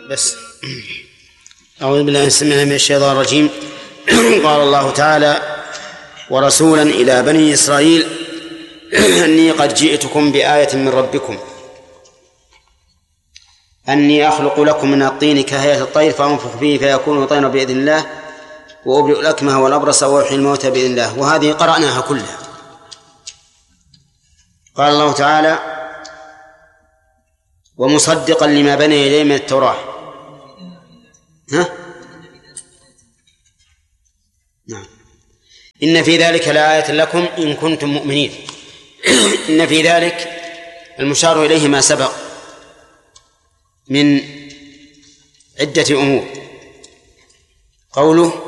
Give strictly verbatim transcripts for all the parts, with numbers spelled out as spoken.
بس أعوذ بالله من الشيطان الرجيم. قال الله تعالى: ورسولا إلى بني إسرائيل أني قد جئتكم بآية من ربكم أني أخلق لكم من الطين كهيئة الطير فأنفخ فيه فيكون طيرا بإذن الله وأبرئ الأكمه والأبرص وأحيي الموتى بإذن الله. وهذه قرأناها كلها. قال الله تعالى: ومصدقا لما بين يديه من التوراة. ها؟ نعم. إن في ذلك لآية لكم إن كنتم مؤمنين. إن في ذلك المشار إليه ما سبق من عدة أمور. قوله: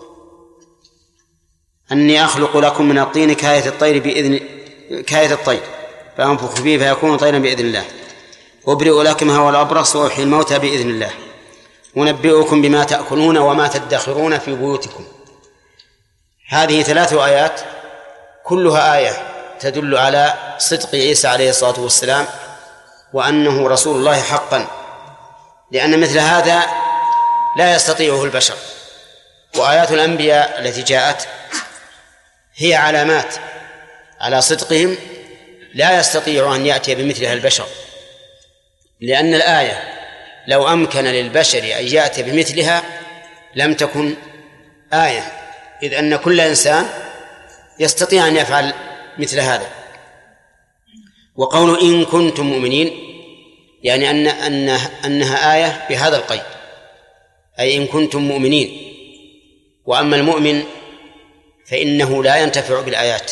أني أخلق لكم من الطين كهيئة الطير بإذن كهيئة الطير فأنفخ فيه فيكون طيرا بإذن الله وأبرئ الأكمه والأبرص وأحيي الموتى بإذن الله ونبئكم بما تأكلون وما تدخرون في بيوتكم. هذه ثلاث آيات كلها آية تدل على صدق عيسى عليه الصلاة والسلام وأنه رسول الله حقا، لأن مثل هذا لا يستطيعه البشر. وآيات الأنبياء التي جاءت هي علامات على صدقهم لا يستطيع أن يأتي بمثلها البشر، لأن الآية لو أمكن للبشر أن يأتي بمثلها لم تكن آية، إذ أن كل إنسان يستطيع أن يفعل مثل هذا. وقول إن كنتم مؤمنين يعني أن أن أنها آية بهذا القيد، أي إن كنتم مؤمنين. وأما المؤمن فإنه لا ينتفع بالآيات،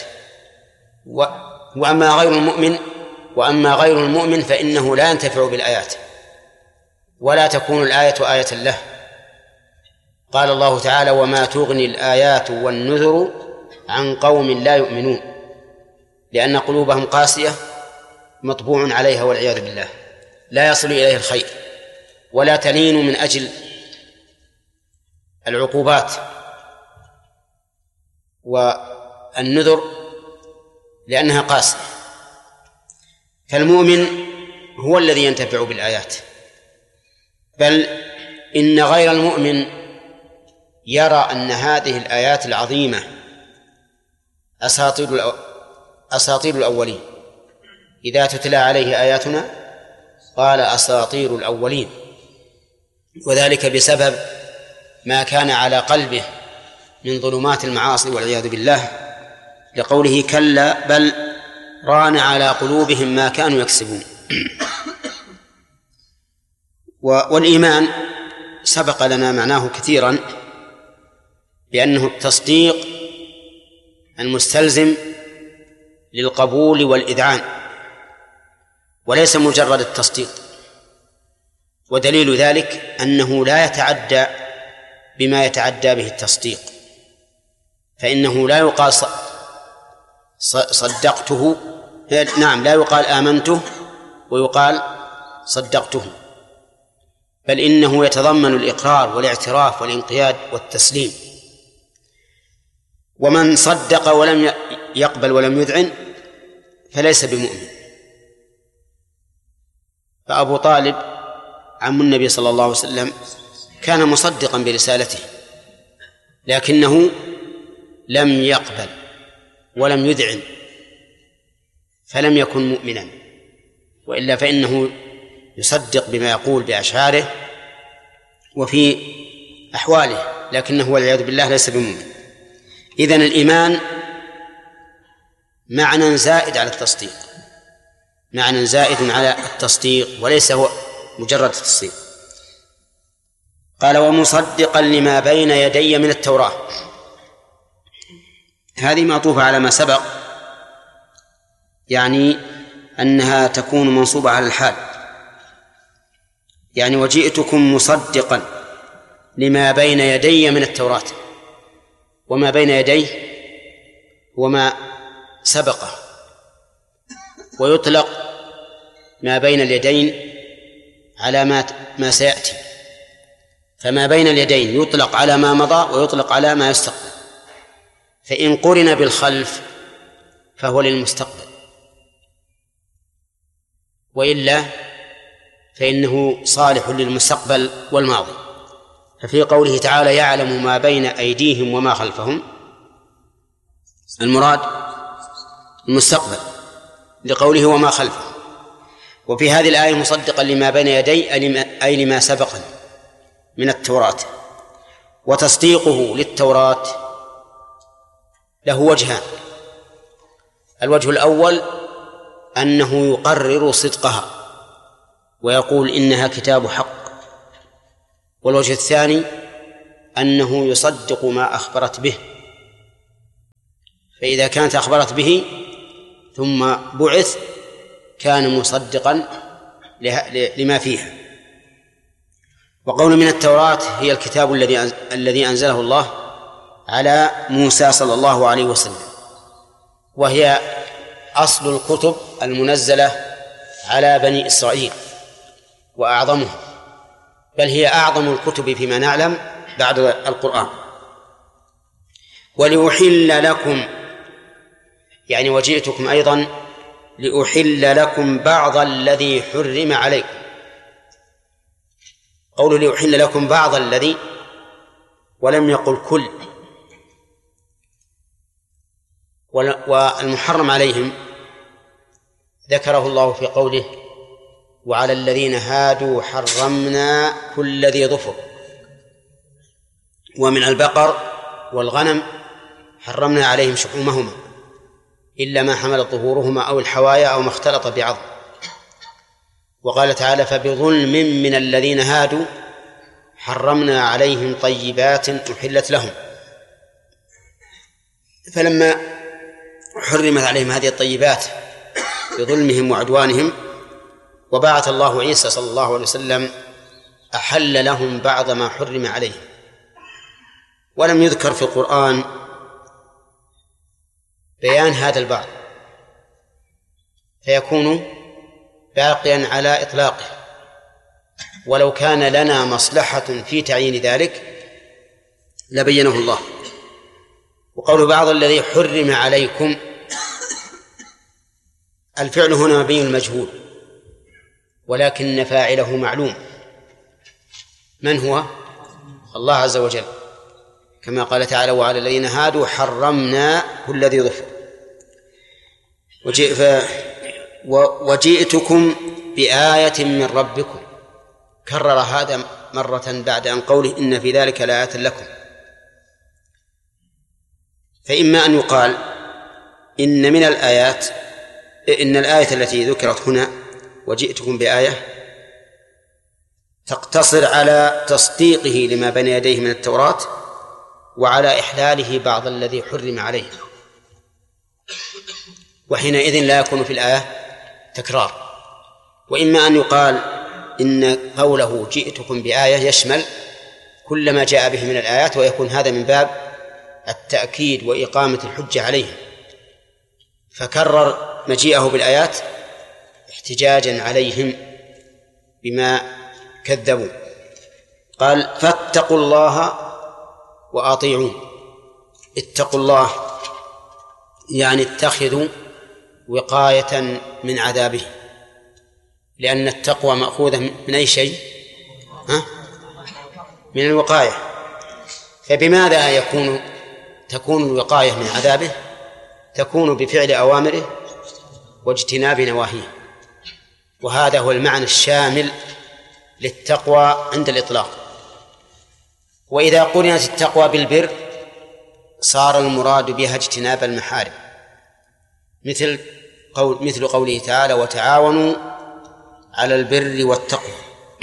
وأما غير المؤمن وأما غير المؤمن فإنه لا ينتفع بالآيات ولا تكون الآية آية له. قال الله تعالى: وما تغني الآيات والنذر عن قوم لا يؤمنون، لأن قلوبهم قاسية مطبوع عليها والعياذ بالله، لا يصل إليه الخير ولا تلين من أجل العقوبات. والنذر لأنها قاسية. فالمؤمن هو الذي ينتفع بالآيات، بل إن غير المؤمن يرى أن هذه الآيات العظيمة أساطير أساطير الأولين. إذا تتلى عليه آياتنا قال أساطير الأولين، وذلك بسبب ما كان على قلبه من ظلمات المعاصي والعياذ بالله، لقوله: كلا بل ران على قلوبهم ما كانوا يكسبون. والإيمان سبق لنا معناه كثيرا بأنه التصديق المستلزم للقبول والإذعان، وليس مجرد التصديق. ودليل ذلك أنه لا يتعدى بما يتعدى به التصديق، فإنه لا يقال صدقته، نعم لا يقال آمنته ويقال صدقته، بل إنه يتضمن الإقرار والاعتراف والانقياد والتسليم. ومن صدق ولم يقبل ولم يذعن فليس بمؤمن. فأبو طالب عم النبي صلى الله عليه وسلم كان مصدقا برسالته، لكنه لم يقبل ولم يذعن فلم يكن مؤمنا، وإلا فإنه يصدق بما يقول بأشعاره وفي أحواله، لكنه والعياذ بالله ليس بمؤمن. إذن الإيمان معنى زائد على التصديق، معنى زائد على التصديق وليس هو مجرد التصديق. قال: ومصدقا لما بين يدي من التوراة. هذه معطوفة على ما سبق، يعني أنها تكون منصوبة على الحال، يعني وجئتكم مصدقا لما بين يدي من التوراة. وما بين يديه وما سبقه، ويطلق ما بين اليدين على ما ما سيأتي. فما بين اليدين يطلق على ما مضى ويطلق على ما يستقبل، فإن قرن بالخلف فهو للمستقبل، وإلا فإنه صالح للمستقبل والماضي. ففي قوله تعالى يعلم ما بين أيديهم وما خلفهم المراد المستقبل لقوله وما خلفهم. وفي هذه الآية مصدقا لما بين يدي أي لما سبق من التوراة. وتصديقه للتوراة له وجهان: الوجه الأول أنه يقرر صدقها ويقول إنها كتاب حق، والوجه الثاني أنه يصدق ما أخبرت به، فإذا كانت أخبرت به ثم بعث كان مصدقا لما فيها. وقول من التوراة هي الكتاب الذي الذي أنزله الله على موسى صلى الله عليه وسلم، وهي أصل الكتب المنزلة على بني إسرائيل وأعظمها، بل هي أعظم الكتب فيما نعلم بعد القرآن. ولأحل لكم يعني وجئتكم أيضا لأحل لكم بعض الذي حرم عليكم. قول لأحل لكم بعض الذي ولم يقل كل. والمحرم عليهم ذكره الله في قوله وعلى الذين هادوا حرمنا كل ذي ظفر، ومن البقر والغنم حرمنا عليهم شحومهما إلا ما حملت ظهورهما أو الحوايا أو ما اختلط بعظم. وقال تعالى فبظلم من الذين هادوا حرمنا عليهم طيبات أحلت لهم. فلما حرمت عليهم هذه الطيبات بظلمهم وعدوانهم وبعث الله عيسى صلى الله عليه وسلم أحل لهم بعض ما حرم عليهم، ولم يذكر في القرآن بيان هذا البعض، فيكون باقيا على إطلاقه، ولو كان لنا مصلحة في تعيين ذلك لبينه الله. وقول بعض الذي حرم عليكم الفعل هنا مبني المجهول، ولكن فاعله معلوم. من هو؟ الله عز وجل، كما قال تعالى وعلى الذين هادوا حرمنا كل ذي ظفر. وجئتكم بآية من ربكم، كرر هذا مرة بعد أن قوله إن في ذلك لآية لكم. فإما أن يقال إن من الآيات إن الآية التي ذكرت هنا وجئتكم بآية تقتصر على تصديقه لما بين يديه من التوراة وعلى إحلاله بعض الذي حرم عليه، وحينئذ لا يكون في الآية تكرار. وإما أن يقال إن قوله جئتكم بآية يشمل كل ما جاء به من الآيات، ويكون هذا من باب التأكيد وإقامة الحجة عليهم، فكرر مجيئه بالآيات احتجاجا عليهم بما كذبوا. قال فاتقوا الله وأطيعون. اتقوا الله يعني اتخذوا وقاية من عذابه، لأن التقوى مأخوذة من أي شيء؟ ها؟ من الوقاية. فبماذا يكون تكون الوقاية من عذابه؟ تكون بفعل أوامره واجتناب نواهيه، وهذا هو المعنى الشامل للتقوى عند الإطلاق. وإذا قرنت التقوى بالبر صار المراد بها اجتناب المحارم، مثل قول مثل قوله تعالى وتعاونوا على البر والتقوى.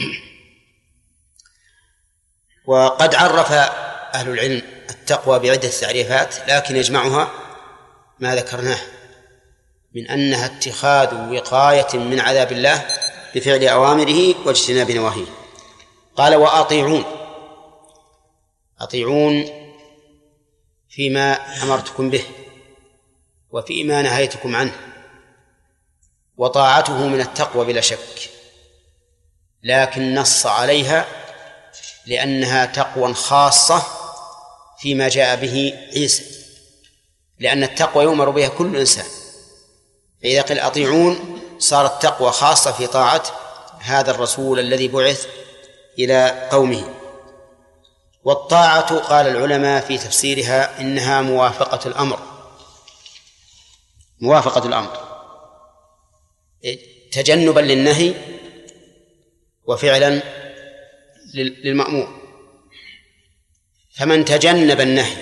وقد عرف أهل العلم التقوى بعدة تعريفات، لكن يجمعها ما ذكرناه من أنها اتخاذ وقاية من عذاب الله بفعل أوامره واجتناب نواهيه. قال وأطيعون. أطيعون فيما أمرتكم به وفيما نهيتكم عنه، وطاعته من التقوى بلا شك، لكن نص عليها لأنها تقوى خاصة فيما جاء به عيسى، لأن التقوى يؤمر بها كل إنسان، فإذا قيل أطيعون صارت تقوى خاصة في طاعة هذا الرسول الذي بعث إلى قومه. والطاعة قال العلماء في تفسيرها إنها موافقة الأمر، موافقة الأمر تجنبا للنهي وفعلا للمأمور. فمن تجنب النهي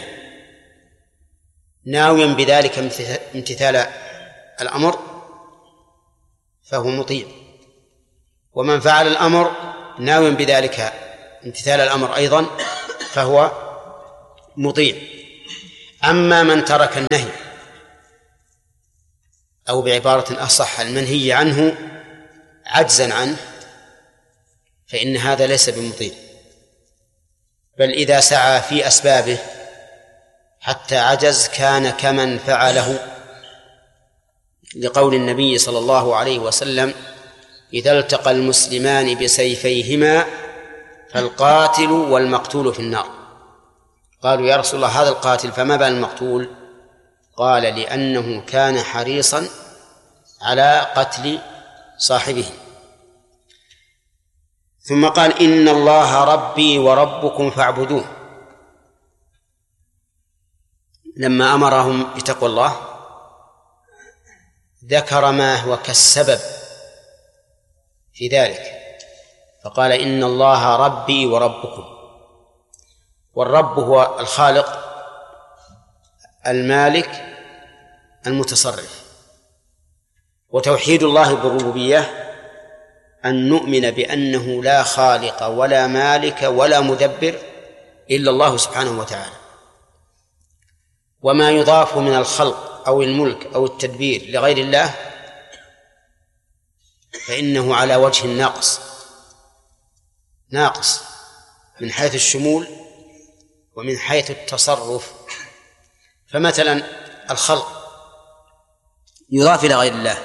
ناويا بذلك امتثال الأمر فهو مطيع، ومن فعل الأمر ناويا بذلك امتثال الأمر أيضا فهو مطيع. أما من ترك النهي أو بعبارة أصح المنهي عنه عجزا عنه فإن هذا ليس بمطيع، بل إذا سعى في أسبابه حتى عجز كان كمن فعله، لقول النبي صلى الله عليه وسلم: إذا التقى المسلمان بسيفيهما فالقاتل والمقتول في النار. قالوا: يا رسول الله هذا القاتل فما بال المقتول؟ قال: لأنه كان حريصا على قتل صاحبه. ثم قال: إن الله ربي وربكم فاعبدوه. لما أمرهم بتقوى الله ذكر ما هو كالسبب في ذلك، فقال: إن الله ربي وربكم. والرب هو الخالق المالك المتصرف. وتوحيد الله بالربوبية أن نؤمن بأنه لا خالق ولا مالك ولا مدبر إلا الله سبحانه وتعالى، وما يضاف من الخلق أو الملك أو التدبير لغير الله فإنه على وجه ناقص ناقص من حيث الشمول ومن حيث التصرف. فمثلا الخلق يضاف إلى غير الله،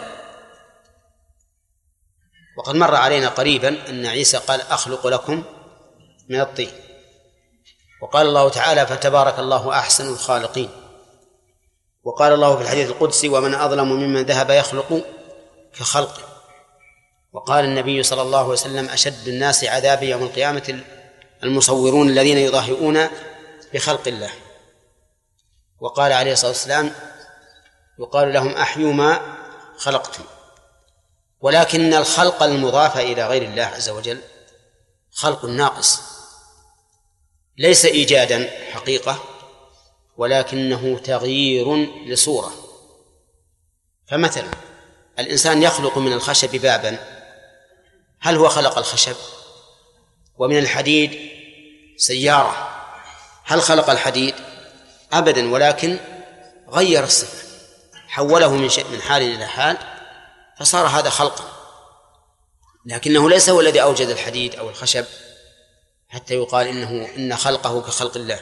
وقد مر علينا قريبا أن عيسى قال: أخلق لكم من الطين. وقال الله تعالى: فتبارك الله أحسن الخالقين. وقال الله في الحديث القدسي: ومن أظلم ممن ذهب يخلق كخلقه. وقال النبي صلى الله عليه وسلم: أشد الناس عذابا يوم القيامة المصورون الذين يضاهئون بخلق الله. وقال عليه الصلاة والسلام: يقال لهم: أحيوا ما خلقتم. ولكن الخلق المضاف إلى غير الله عز وجل خلق ناقص، ليس إيجادا حقيقة ولكنه تغيير لصورة. فمثلا الإنسان يخلق من الخشب بابا، هل هو خلق الخشب؟ ومن الحديد سيارة، هل خلق الحديد؟ أبدا، ولكن غير الصفة، حوله من شيء من حال إلى حال فصار هذا خلقا، لكنه ليس هو الذي أوجد الحديد أو الخشب حتى يقال إنه إن خلقه كخلق الله.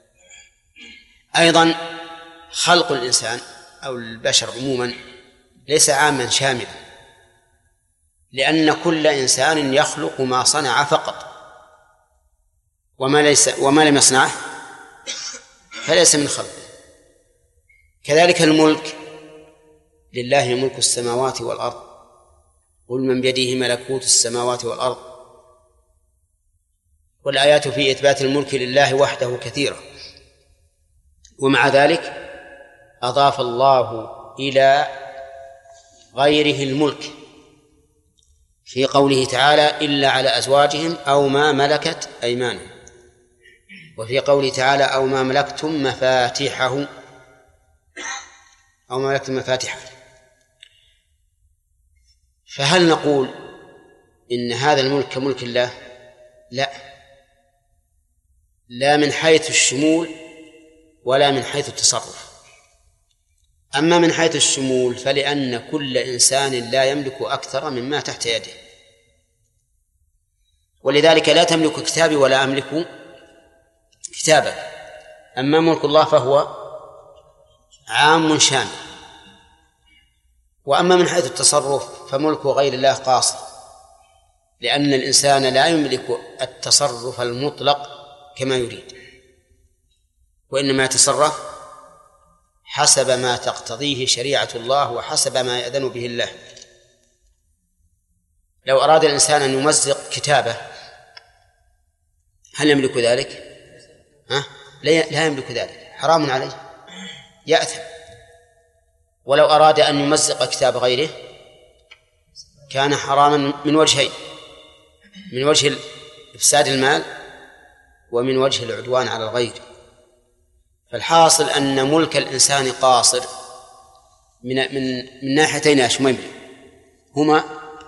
أيضا خلق الإنسان أو البشر عموما ليس عاما شاملا، لأن كل إنسان يخلق ما صنع فقط، وما ليس وما لم يصنعه فليس من خلقه. كذلك الملك، لله ملك السماوات والأرض، قل من بيده ملكوت السماوات والأرض. والآيات في إثبات الملك لله وحده كثيرة، ومع ذلك أضاف الله إلى غيره الملك في قوله تعالى: إلا على أزواجهم أو ما ملكت أيمانهم، وفي قوله تعالى: أو ما ملكتم مفاتيحه أو ما ملكتم مفاتيحه. فهل نقول إن هذا الملك كملك الله؟ لا، لا من حيث الشمول ولا من حيث التصرف. أما من حيث الشمول فلأن كل إنسان لا يملك أكثر مما تحت يده، ولذلك لا تملك كتابي ولا أملك كتابك. أما ملك الله فهو عام شامل. وأما من حيث التصرف فملك غير الله قاصر، لأن الإنسان لا يملك التصرف المطلق كما يريد، وإنما يتصرف حسب ما تقتضيه شريعة الله وحسب ما يأذن به الله. لو أراد الإنسان أن يمزق كتابه هل يملك ذلك؟ ها؟ لا يملك ذلك، حرام عليه، يأثم. ولو أراد أن يمزق كتاب غيره كان حراما من وجهين: من وجه إفساد المال ومن وجه العدوان على الغير. فالحاصل أن ملك الإنسان قاصر من من من ناحيتين أشمل هما: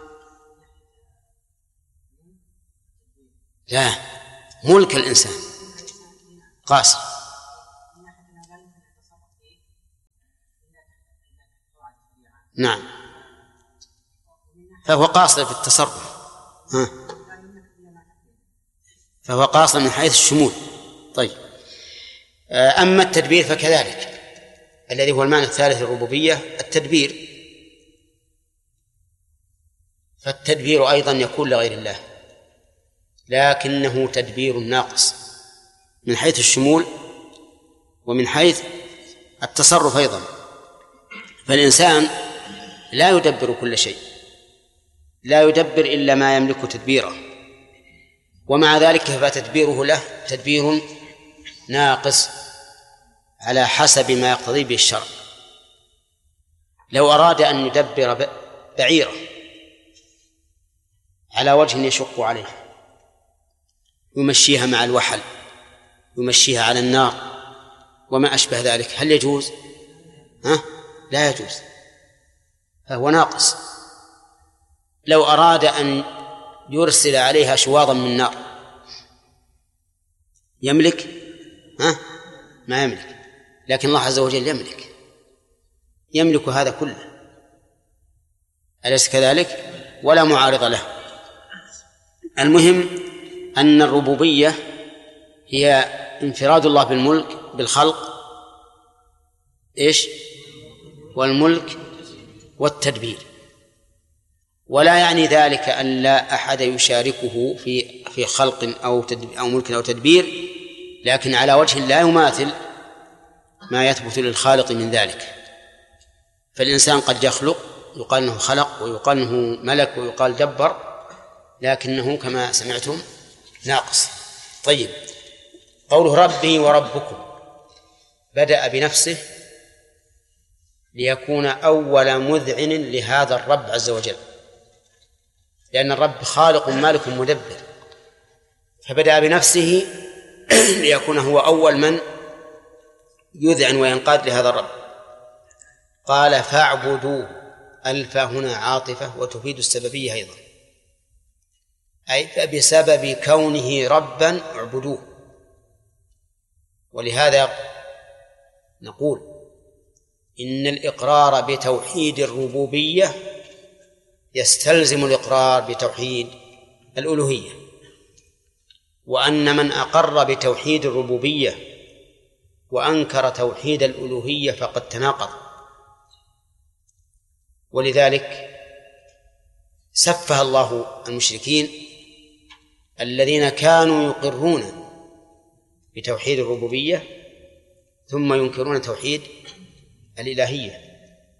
لا، ملك الإنسان قاصر. نعم، فهو قاصر في التصرف. ها. فهو قاصر من حيث الشمول. طيب، أما التدبير فكذلك، الذي هو المعنى الثالث للربوبية التدبير. فالتدبير أيضا يكون لغير الله، لكنه تدبير ناقص من حيث الشمول ومن حيث التصرف أيضا. فالإنسان لا يدبر كل شيء، لا يدبر إلا ما يملك تدبيره، ومع ذلك فتدبيره له تدبير ناقص على حسب ما يقتضي به الشرع. لو أراد أن يدبر بعيرة على وجه يشق عليه، يمشيها مع الوحل، يمشيها على النار وما أشبه ذلك، هل يجوز؟ ها؟ لا يجوز، فهو ناقص. لو أراد أن يرسل عليها شواظا من نار يملك؟ ها؟ ما يملك. لكن الله عز وجل يملك، يملك هذا كله، أليس كذلك؟ ولا معارض له. المهم أن الربوبية هي انفراد الله بالملك بالخلق إيش؟ والملك والتدبير. ولا يعني ذلك أن لا أحد يشاركه في في خلق أو أو ملك أو تدبير، لكن على وجه لا يماثل ما يثبت للخالق من ذلك. فالإنسان قد يخلق، يقال أنه خلق، ويقال أنه ملك، ويقال دبر، لكنه كما سمعتم ناقص. طيب، قوله ربي وربكم بدأ بنفسه ليكون أول مذعن لهذا الرب عز وجل، لأن الرب خالق مالك مدبر، فبدأ بنفسه ليكون هو أول من يذعن وينقاد لهذا الرب. قال فاعبدوه، ألف هنا عاطفة وتفيد السببية أيضا، أي فبسبب كونه ربا اعبدوه. ولهذا نقول إن الإقرار بتوحيد الربوبية يستلزم الإقرار بتوحيد الألوهية، وأن من أقر بتوحيد الربوبية وأنكر توحيد الألوهية فقد تناقض. ولذلك سفه الله المشركين الذين كانوا يقرون بتوحيد الربوبية ثم ينكرون توحيد الإلهية،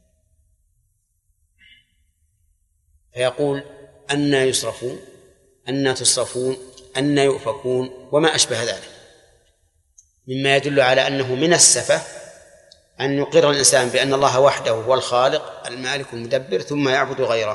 فيقول أنى يصرفون، أنى تصرفون، أنى يؤفكون، وما أشبه ذلك، مما يدل على أنه من السفة أن يقر الإنسان بأن الله وحده هو الخالق المالك المدبر ثم يعبد غيره.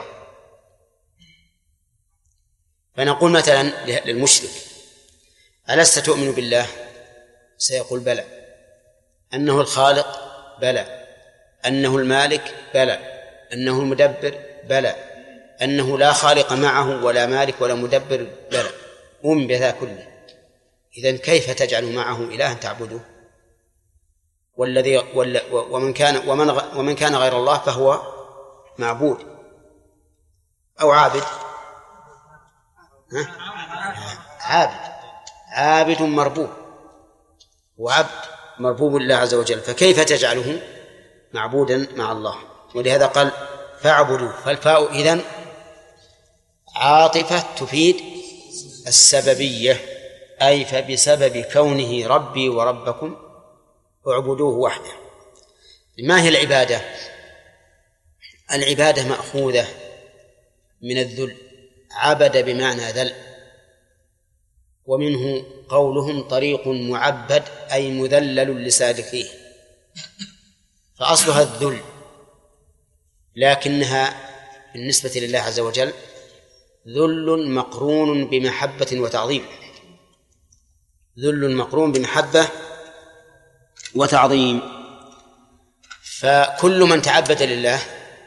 فنقول مثلا للمشرك ألست تؤمن بالله؟ سيقول بلى. أنه الخالق؟ بلى. أنه المالك؟ بلى. أنه المدبر؟ بلى. أنه لا خالق معه ولا مالك ولا مدبر؟ بلى. أؤمن بذا كله. إذن كيف تجعل معه إلها تعبده؟ والذي ومن كان ومن ومن كان غير الله فهو معبود أو عابد. ها؟ عابد عابد مربوب، وعبد مربوب لله عز وجل، فكيف تجعله معبودا مع الله؟ ولهذا قال فاعبدوا، فالفاء إذن عاطفة تفيد السببية، أي فبسبب كونه ربي وربكم اعبدوه وحده. ما هي العبادة؟ العبادة مأخوذة من الذل عبد بمعنى ذل، ومنه قولهم طريق معبد أي مذلل لسالكيه، فأصلها الذل، لكنها بالنسبة لله عز وجل ذل مقرون بمحبة وتعظيم، ذل مقرون بمحبة وتعظيم. فكل من تعبد لله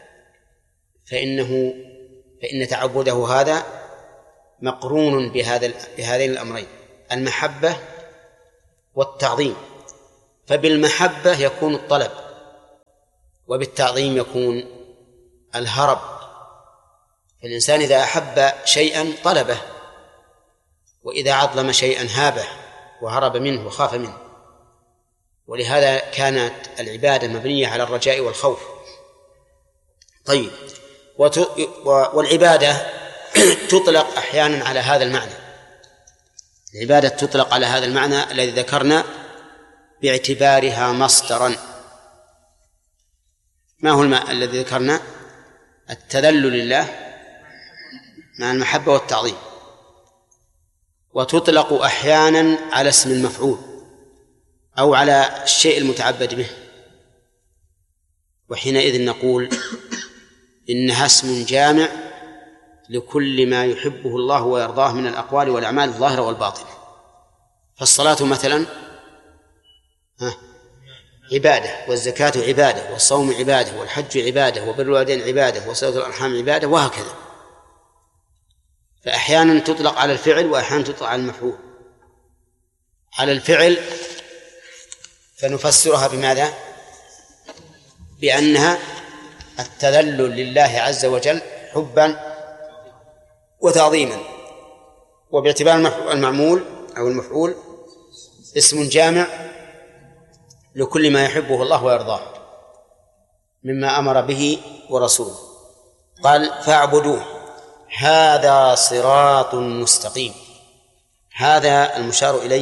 فإنه فإن تعبده هذا مقرون بهذا بهذين الأمرين، المحبة والتعظيم. فبالمحبة يكون الطلب، وبالتعظيم يكون الهرب. فالإنسان إذا أحب شيئا طلبه، وإذا عظم شيئا هابه وهرب منه وخاف منه. ولهذا كانت العبادة مبنية على الرجاء والخوف. طيب، والعبادة تطلق أحيانا على هذا المعنى، العبادة تطلق على هذا المعنى الذي ذكرنا باعتبارها مصدرا. ما هو المعنى الذي ذكرنا؟ التذلل لله مع المحبة والتعظيم. وتطلق أحيانا على اسم المفعول أو على الشيء المتعبد به، وحينئذ نقول إنها اسم جامع لكل ما يحبه الله ويرضاه من الأقوال والأعمال الظاهرة والباطنة. فالصلاة مثلا عبادة، والزكاة عبادة، والصوم عبادة، والحج عبادة، وبر الوالدين عبادة، وصلة الأرحام عبادة، وهكذا. فأحيانا تطلق على الفعل وأحيانا تطلق على المفعول. على الفعل فنفسرها بماذا؟ بأنها التذلل لله عز وجل حبا وتعظيما. وباعتبار المعمول أو المفعول اسم جامع لكل ما يحبه الله ويرضاه مما أمر به ورسوله. قال فاعبدوه هذا صراط مستقيم. هذا المشار إليه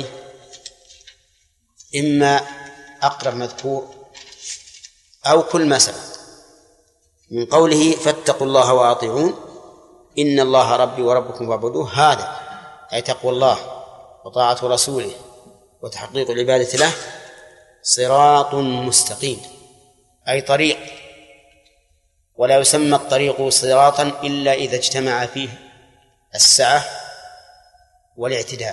إما أقرب مذكور أو كل ما سبق من قوله فاتقوا الله وأطيعون إن الله ربي وربكم فاعبدوه. هذا أي تقوى الله وطاعة رسوله وتحقيق العبادة له صراط مستقيم أي طريق. ولا يسمى الطريق صراطا إلا إذا اجتمع فيه السعة والاعتدال،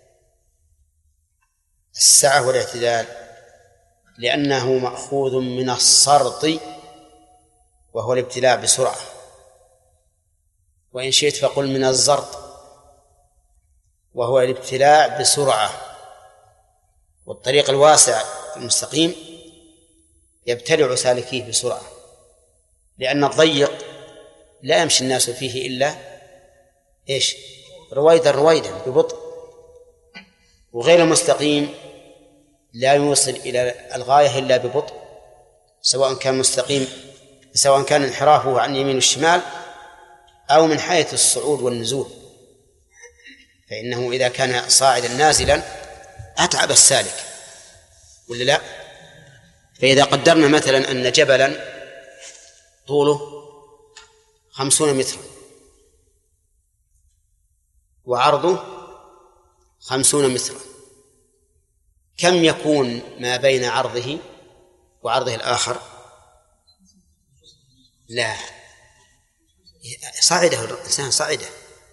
السعة والاعتدال لأنه مأخوذ من السرط وهو الابتلاع بسرعة، وإن شئت فقل من الزرط وهو الابتلاع بسرعة. والطريق الواسع المستقيم يبتلع سالكيه بسرعة، لأن الضيق لا يمشي الناس فيه إلا إيش؟ رويدا رويدا ببطء، وغير المستقيم لا يوصل إلى الغاية إلا ببطء، سواء كان مستقيم سواء كان انحرافه عن اليمين والشمال أو من حيث الصعود والنزول، فإنه إذا كان صاعدا نازلا أتعب السالك ولا لا؟ فإذا قدرنا مثلا أن جبلا طوله خمسون مترا وعرضه خمسون مترا، كم يكون ما بين عرضه وعرضه الآخر؟ لا، صعده الإنسان صعده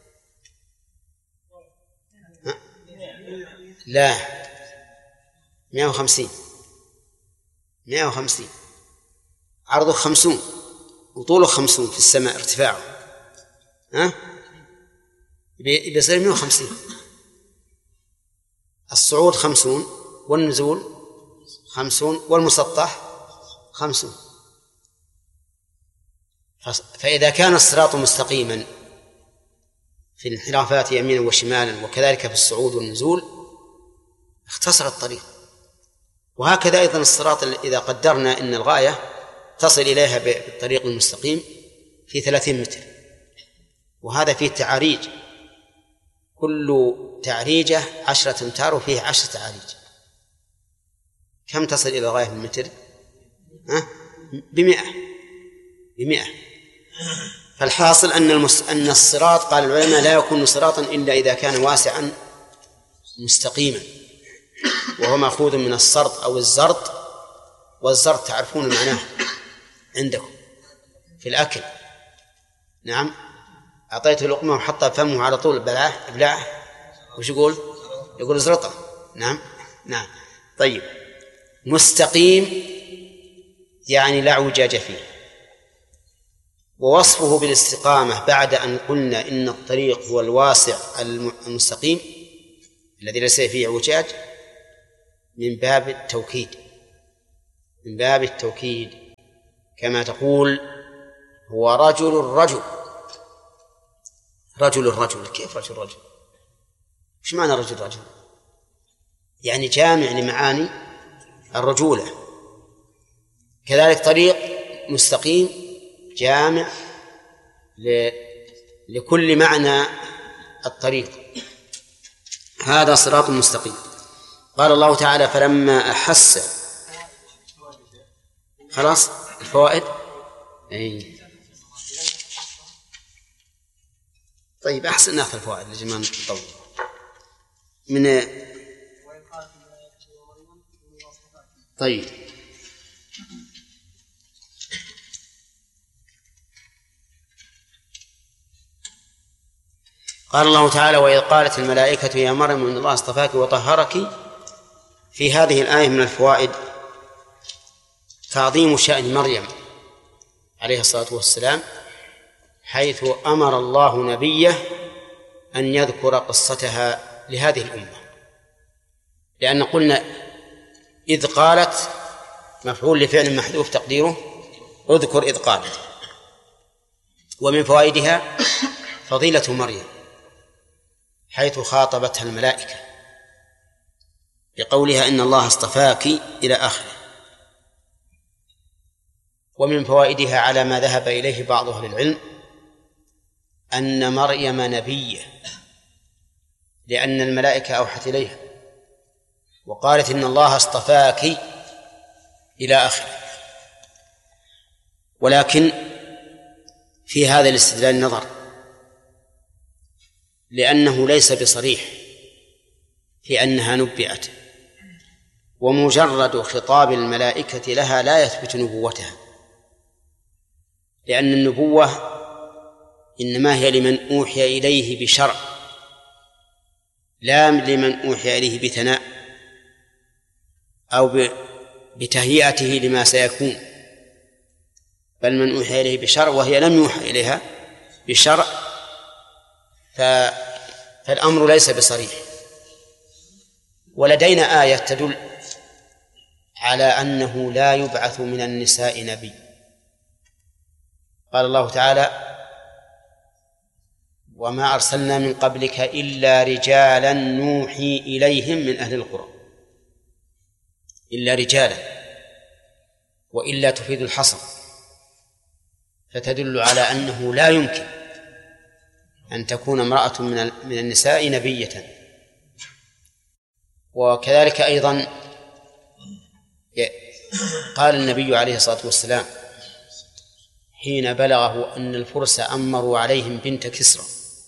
لا مئة وخمسين مئة وخمسين عرضه خمسون وطوله خمسون في السماء ارتفاعه، ها بيصير مئة وخمسين. الصعود خمسون والنزول خمسون والمسطح خمسون. فإذا كان الصراط مستقيما في الانحرافات يمينا وشمالا وكذلك في الصعود والنزول اختصر الطريق. وهكذا أيضا الصراط إذا قدرنا أن الغاية تصل إليها بالطريق المستقيم في ثلاثين متر، وهذا فيه تعاريج، كل تعريجة عشرة أمتار وفيه عشرة تعاريج، كم تصل إلى الغاية بالمتر؟ ها؟ بمئة بمئة. فالحاصل أن المس... أن الصراط قال العلماء لا يكون صراطا إلا إذا كان واسعا مستقيما، وهو مأخوذ من السرط أو الزرط، والزرط تعرفون معناه عندكم في الأكل. نعم، أعطيته لقمة وحطها فمه على طول بلعه بلعه وش يقول؟ يقول زرطة. نعم نعم. طيب، مستقيم يعني لا اعوجاج فيه. ووصفه بالاستقامة بعد أن قلنا إن الطريق هو الواسع المستقيم الذي ليس فيه اعوجاج من باب التوكيد، من باب التوكيد كما تقول هو رجل الرجل. رجل الرجل، كيف رجل الرجل؟ إيش معنى رجل الرجل؟ يعني جامع لمعاني الرجولة. كذلك طريق مستقيم جامع ل... لكل معنى الطريق. هذا صراط مستقيم. قال الله تعالى فلما أحس. خلاص الفوائد. أي. طيب أحسن ناخذ الفوائد لجماعة نطول من. طيب قال الله تعالى وإذ قالت الملائكة يا مريم إن الله اصطفاك وطهرك. في هذه الآية من الفوائد تعظيم شأن مريم عليه الصلاة والسلام، حيث أمر الله نبيه أن يذكر قصتها لهذه الأمة، لأن قلنا إذ قالت مفعول لفعل محذوف تقديره اذكر إذ قالت. ومن فوائدها فضيلة مريم حيث خاطبتها الملائكة بقولها إن الله اصطفاك إلى آخره. ومن فوائدها على ما ذهب إليه بعض أهل العلم أن مريم نبية، لأن الملائكة أوحت إليها وقالت إن الله اصطفاك إلى آخره. ولكن في هذا الاستدلال نظر، لأنه ليس بصريح في أنها نبئت، ومجرد خطاب الملائكة لها لا يثبت نبوتها، لأن النبوة إنما هي لمن أوحي إليه بشرع، لا لمن أوحي إليه بثناء أو بتهيئته لما سيكون، بل من أوحي إليه بشرع وهي لم يوحى إليها بشرع، فالأمر ليس بصريح. ولدينا آية تدل على أنه لا يبعث من النساء نبي. قال الله تعالى وما أرسلنا من قبلك إلا رجالا نوحي إليهم من أهل القرى. إلا رجالا، وإلا تفيد الحصر، فتدل على أنه لا يمكن أن تكون امرأة من النساء نبية. وكذلك أيضا قال النبي عليه الصلاة والسلام حين بلغه أن الفرس أمروا عليهم بنت كسرى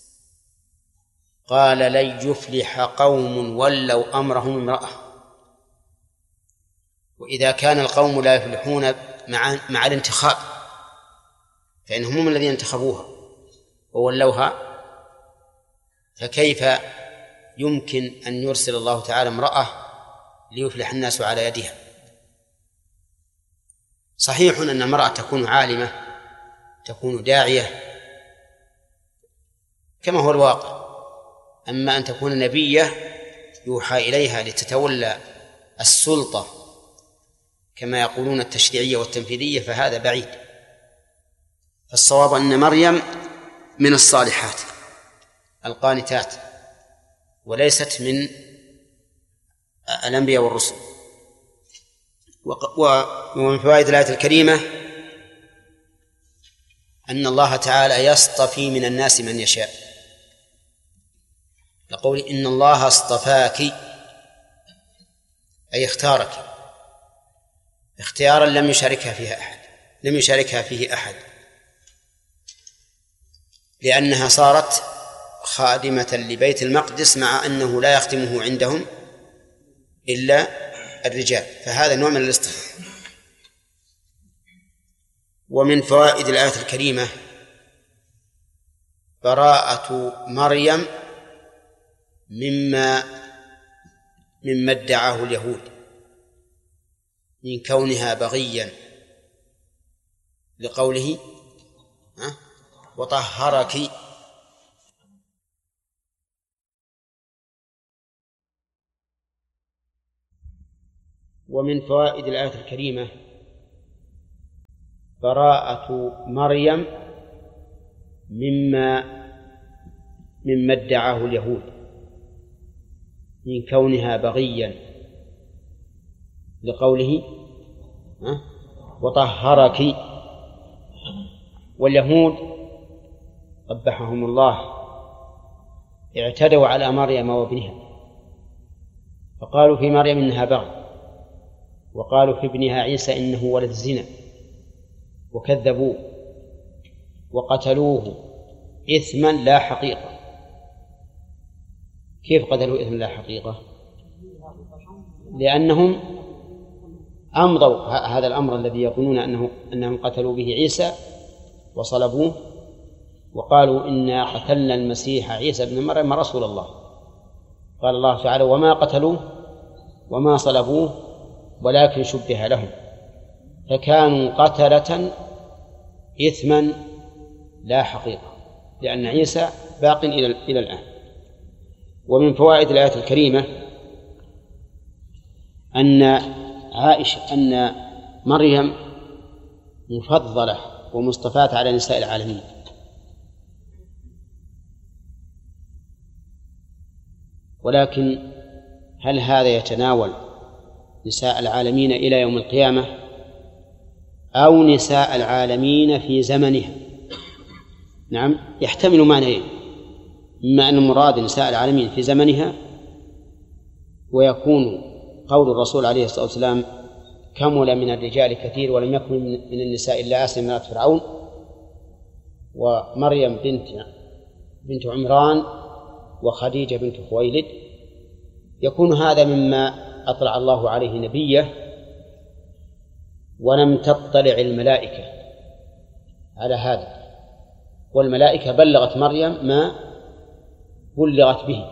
قال لن يفلح قوم ولوا أمرهم امرأة. وإذا كان القوم لا يفلحون مع, مع الانتخاب، فإنهم هم الذين انتخبوها وولوها، فكيف يمكن أن يرسل الله تعالى امرأة ليفلح الناس على يدها؟ صحيح أن المرأة تكون عالمة، تكون داعية كما هو الواقع، أما أن تكون نبية يوحى إليها لتتولى السلطة كما يقولون التشريعية والتنفيذية، فهذا بعيد. فالصواب أن مريم من الصالحات القانتات، وليست من الأنبياء والرسل. ومن فوائد الآية الكريمة أن الله تعالى يصطفي من الناس من يشاء، يقول إن الله اصطفاك أي اختارك اختيارا لم يشاركها فيها أحد لم يشاركها فيه أحد. لأنها صارت خادمة لبيت المقدس مع أنه لا يخدمه عندهم إلا الرجال، فهذا نوع من الاصطفاء. ومن فوائد الآية الكريمة براءة مريم مما مما ادعاه اليهود من كونها بغيا، لقوله وطهرك. ومن فوائد الآية الكريمة براءة مريم مما مما ادعاه اليهود من كونها بغيا، لقوله وطهرك. واليهود قبحهم الله اعتدوا على مريم وابنها، فقالوا في مريم إنها بغي، وقالوا في ابنها عيسى إنه ولد الزنا، وكذبوه وقتلوه إثما لا حقيقة. كيف قتلوا إثما لا حقيقة؟ لأنهم أمضوا هذا الأمر الذي يقولون أنه أنهم قتلوا به عيسى وصلبوه، وقالوا إنا قتلنا المسيح عيسى ابن مريم رسول الله. قال الله تعالى وما قتلوه وما صلبوه ولكن شبه لهم، فكانوا قتلة إثما لا حقيقة، لأن عيسى باق إلى إلى الآن. ومن فوائد الآية الكريمة أن عائشة أن مريم مفضلة ومصطفاة على نساء العالمين، ولكن هل هذا يتناول نساء العالمين إلى يوم القيامة أو نساء العالمين في زمنها؟ نعم، يحتمل معنيين، إما أن المراد نساء العالمين في زمنها، ويكون قول الرسول عليه الصلاة والسلام كمل من الرجال كثير ولم يكن من النساء إلا آسيا امرأة فرعون ومريم بنت بنت عمران وخديجة بنت خويلد، يكون هذا مما أطلع الله عليه نبيه ولم تطلع الملائكة على هذا، والملائكة بلغت مريم ما بلغت به.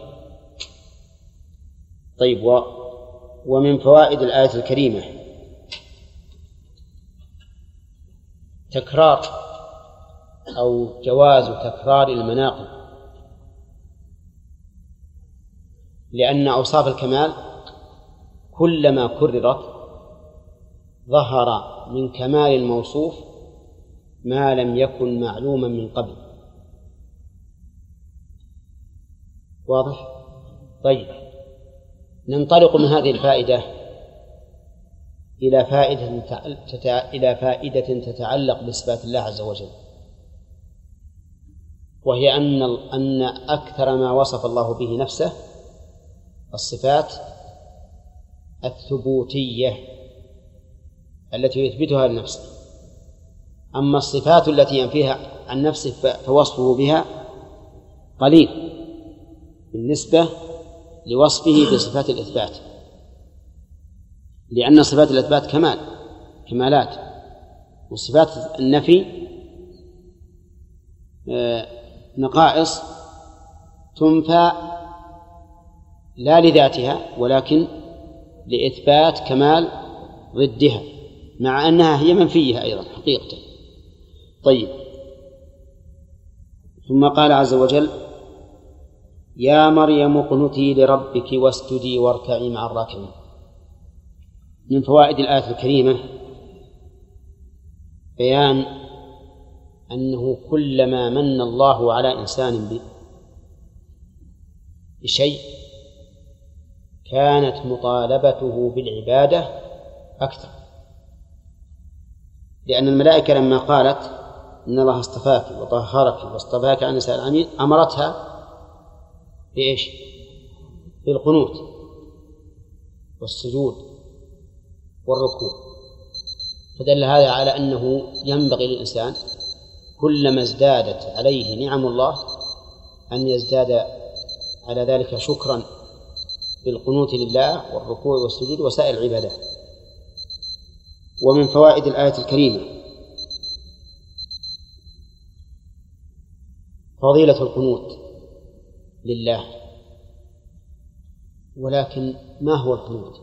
طيب، و ومن فوائد الآية الكريمة تكرار أو جواز تكرار المناقب، لأن أوصاف الكمال كلما كررت ظهر من كمال الموصوف ما لم يكن معلوما من قبل. واضح؟ طيب، ننطلق من هذه الفائدة إلى فائدة إلى فائدة تتعلق بصفات الله عز وجل، وهي أن أن أكثر ما وصف الله به نفسه الصفات الثبوتية التي يثبتها لنفسه، أما الصفات التي ينفيها عن نفسه فوصفه بها قليل بالنسبة لوصفه بصفات الإثبات، لأن صفات الإثبات كمال كمالات، وصفات النفي نقائص تنفى لا لذاتها ولكن لإثبات كمال ضدها، مع أنها هي منفية أيضا حقيقة. طيب، ثم قال عز وجل يا مريم اقنتي لربك واسجدي واركعي مع الراكعين. من فوائد الآية الكريمة بيان أنه كلما من الله على إنسان بشيء كانت مطالبته بالعبادة أكثر، لأن الملائكة لما قالت إن الله اصطفاك وطهرك واصطفاك عن نساء العالمين أمرتها بإيش؟ بالقنوت والسجود والركوع، فدل هذا على أنه ينبغي للإنسان كلما ازدادت عليه نعم الله أن يزداد على ذلك شكرا بالقنوت لله والركوع والسجود وسائر العبادات. ومن فوائد الآية الكريمة فضيلة القنوت لله. ولكن ما هو القنوت؟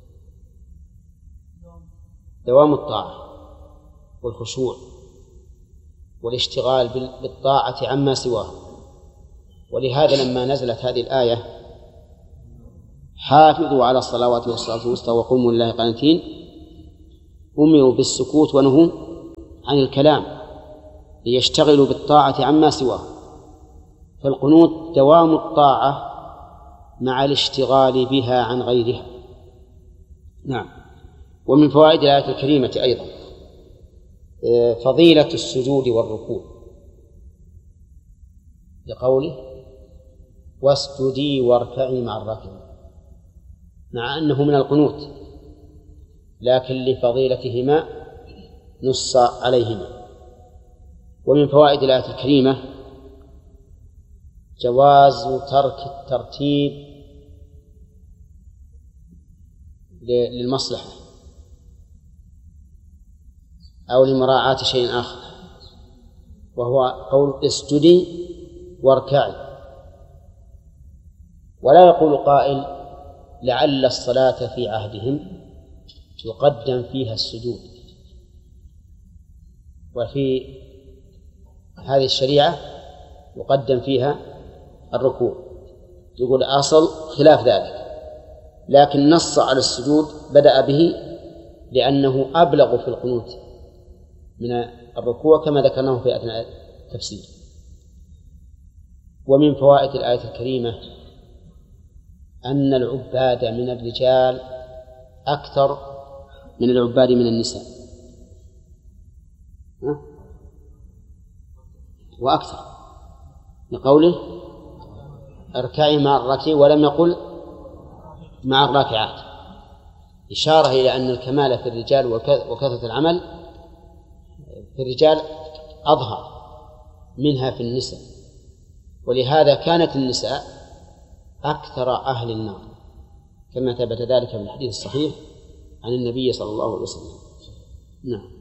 دوام الطاعة والخشوع والاشتغال بالطاعة عما سواه. ولهذا لما نزلت هذه الآية حافظوا على الصلوات والصلاة الوسطى وقوموا لله قانتين أمروا بالسكوت ونهوا عن الكلام ليشتغلوا بالطاعة عما سواه. فالقنوت دوام الطاعة مع الاشتغال بها عن غيرها. نعم. ومن فوائد الآية الكريمة أيضا فضيلة السجود والركوع لقوله واسجدي واركعي مع الراكعين، مع أنه من القنوت لكن لفضيلتهما نص عليهما. ومن فوائد الآية الكريمة جواز ترك الترتيب للمصلحة أو لمراعاة شيء آخر، وهو قول اسجدي واركعي. ولا يقول قائل لعل الصلاة في عهدهم يقدم فيها السجود، وفي هذه الشريعة يقدم فيها الركوع. يقول أصل خلاف ذلك، لكن نص على السجود بدأ به لأنه أبلغ في القنوت من الركوع كما ذكرناه في أثناء التفسير. ومن فوائد الآية الكريمة أن العباد من الرجال أكثر من العباد من النساء وأكثر، لقوله اركعي مع الراكعين ولم يقل مع الراكعات، إشارة إلى أن الكمال في الرجال وكثرة العمل في الرجال أظهر منها في النساء. ولهذا كانت النساء أكثر أهل النار كما ثبت ذلك في الحديث الصحيح عن النبي صلى الله عليه وسلم. نعم.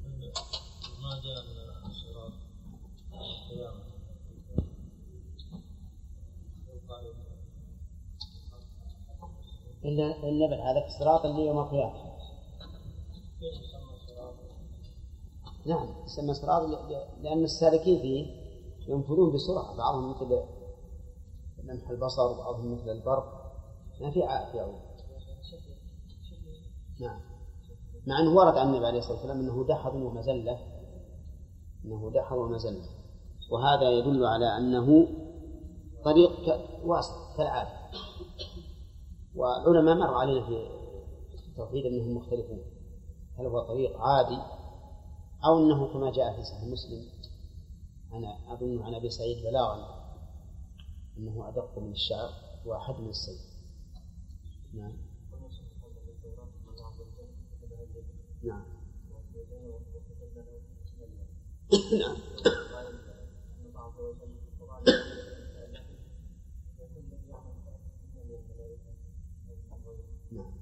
إلا النبي هذا الصراط اللي يوم القيامة. نعم يسمى صراط لأن السالكين فيه ينفذون بسرعة، بعضهم مثل لمح البصر وبعضهم مثل البرق، ما في عائق يعود. نعم. مع أنه ورد عن النبي عليه الصلاة والسلام أنه دحض ومزلة، أنه دحض ومزلة، وهذا يدل على أنه طريق واسع كالعادة. والعلماء مر علينا في التوحيد أنهم مختلفون، هل هو طريق عادي أو أنه كما جاء في صحيح مسلم أنا أظن عن أبي سعيد بلاغا أنه أدق من الشعر وأحد من السيف. نعم. نعم. نعم. نعم.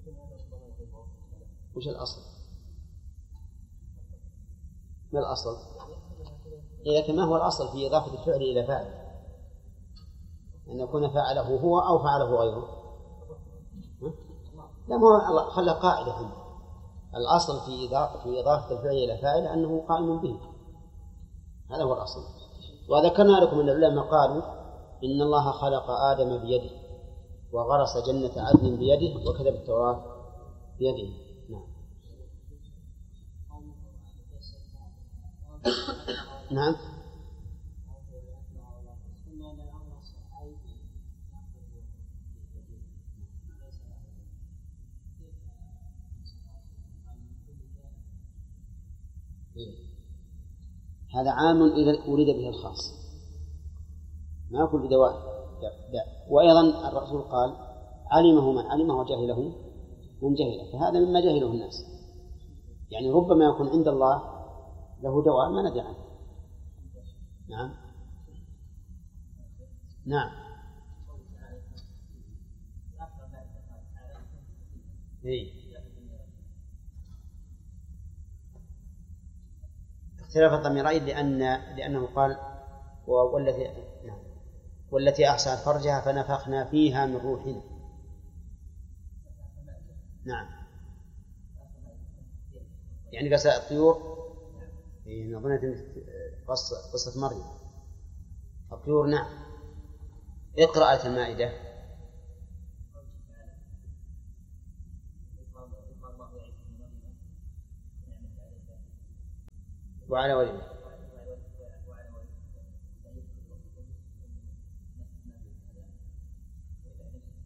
وش الأصل؟ ما الأصل؟ إذا كان ما هو الأصل في إضافة الفعل إلى فاعل أن يكون فعله هو أو فعله غيره؟ لا، ما هو خلى قاعدة هم. الأصل في إضافة في إضافة الفعل إلى فاعل أنه قائم به، هذا هو الأصل. وذكرنا لكم أن العلماء قالوا إن الله خلق آدم بيده وغرس جنة عدن بيده وكتب التوراة بيده. نعم. نعم. هذا عام إذا أريد به الخاص، ما أقول بدواء. وأيضا الرسول قال علمه من علمه وجهله من جهله، فهذا مما جهله الناس. يعني ربما يكون عند الله له دواء ما ندري عنه، نعم نعم إيه. اختلاف الضميرين لأن لأنه قال والتي نعم والتي أحصنت فرجها فنفخنا فيها من روحنا. نعم يعني قصة الطيور في نظرة قصة قصة مريم الطيور. نعم اقرأ آية المائدة. وعلى والده.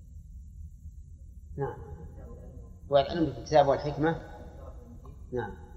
نعم والعلم بالكتاب والحكمة. نعم